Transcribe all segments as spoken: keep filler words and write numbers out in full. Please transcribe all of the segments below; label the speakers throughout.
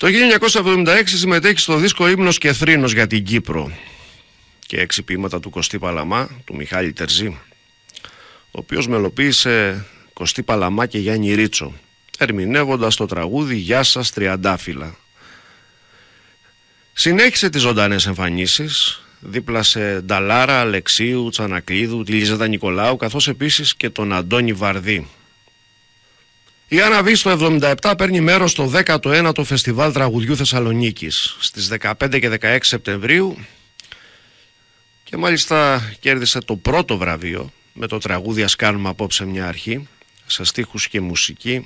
Speaker 1: Το χίλια εννιακόσια εβδομήντα έξι συμμετέχει στο δίσκο «Ύμνος και θρήνος για την Κύπρο» και έξι ποίηματα του Κωστή Παλαμά, του Μιχάλη Τερζή, ο οποίος μελοποίησε Κωστή Παλαμά και Γιάννη Ρίτσο, ερμηνεύοντας το τραγούδι «Γεια σας Τριαντάφυλλα». Συνέχισε τις ζωντανές εμφανίσεις δίπλα σε Νταλάρα, Αλεξίου, Τσανακλείδου, τη Λιζέτα Νικολάου, καθώς επίσης και τον Αντώνη Βαρδί. Η Άννα Β στο εβδομήντα επτά παίρνει μέρος στο δέκατο ένατο Φεστιβάλ Τραγουδιού Θεσσαλονίκης στις δεκαπέντε και δεκαέξι Σεπτεμβρίου και μάλιστα κέρδισε το πρώτο βραβείο με το τραγούδι «Ας κάνουμε απόψε μια αρχή» σε στίχους και μουσική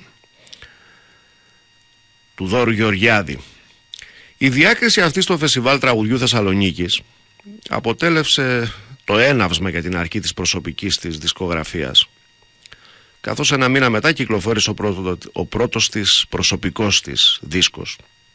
Speaker 1: του Δώρου Γεωργιάδη. Η διάκριση αυτή στο Φεστιβάλ Τραγουδιού Θεσσαλονίκης αποτέλεσε το έναυσμα για την αρχή της προσωπικής της δισκογραφίας, καθώς ένα μήνα μετά κυκλοφόρησε ο, πρώτο, ο πρώτος της προσωπικός της δίσκος.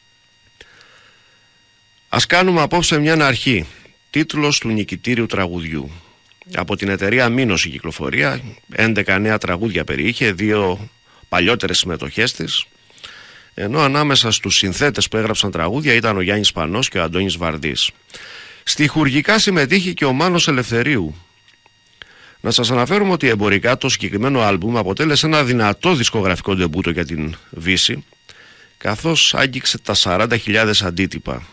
Speaker 1: «Ας κάνουμε απόψε μια αρχή», τίτλος του νικητήριου τραγουδιού. Από την εταιρεία Μήνος η κυκλοφορία, έντεκα νέα τραγούδια περιείχε, δύο παλιότερες συμμετοχές της, ενώ ανάμεσα στους συνθέτες που έγραψαν τραγούδια ήταν ο Γιάννης Πανός και ο Αντώνης Βαρδής. Στιχουργικά συμμετείχε και ο Μάνος Ελευθερίου. Να σας αναφέρουμε ότι εμπορικά το συγκεκριμένο άλμπουμ αποτέλεσε ένα δυνατό δισκογραφικό ντεμπούτο για την Βύση, καθώς άγγιξε τα σαράντα χιλιάδες αντίτυπα.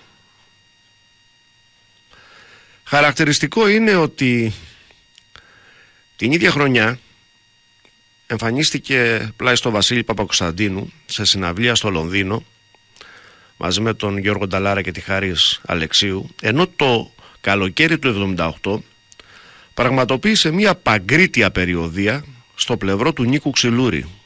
Speaker 1: Χαρακτηριστικό είναι ότι την ίδια χρονιά εμφανίστηκε πλάι στο Βασίλη Παπακοσταντίνου σε συναυλία στο Λονδίνο μαζί με τον Γιώργο Νταλάρα και τη Χάρις Αλεξίου, ενώ το καλοκαίρι του εβδομήντα οκτώ πραγματοποίησε μια παγκρίτια περιοδεία στο πλευρό του Νίκου Ξυλούρη.